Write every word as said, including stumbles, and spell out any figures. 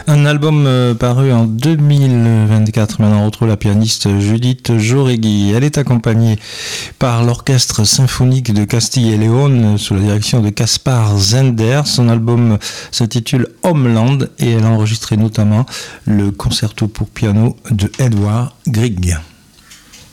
Un album euh, paru en deux mille vingt-quatre. Maintenant, on retrouve la pianiste Judith Jauregui. Elle est accompagnée par l'Orchestre symphonique de Castille et Léon sous la direction de Caspar Zender. Son album s'intitule Homeland et elle a enregistré notamment le concerto pour piano de Edvard Grieg.